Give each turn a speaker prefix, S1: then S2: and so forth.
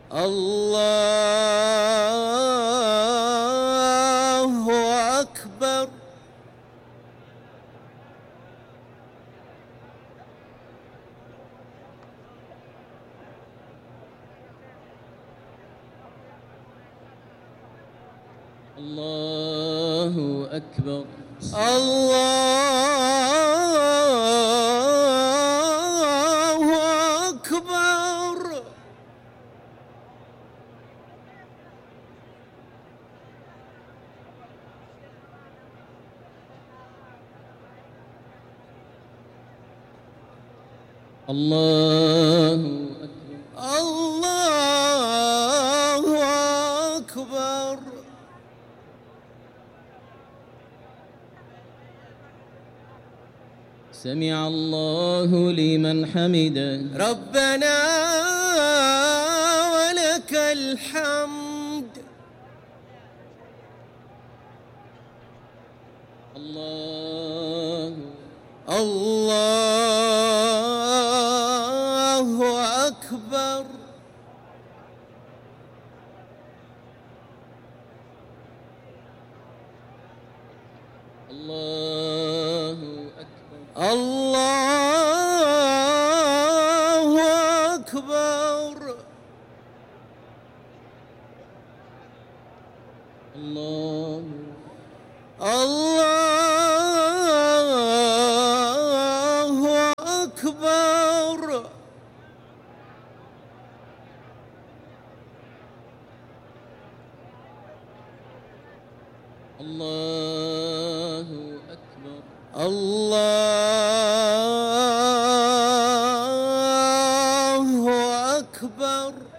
S1: الله أكبر.
S2: الله أكبر.
S1: الله أكبر.
S2: الله أكبر.
S1: الله أكبر.
S2: سمع الله لمن حمده.
S1: ربنا ولك الحمد.
S2: الله
S1: الله أكبر.
S2: الله أكبر.
S1: الله أكبر.
S2: الله
S1: الله أكبر.
S2: الله أكبر.
S1: الله أكبر.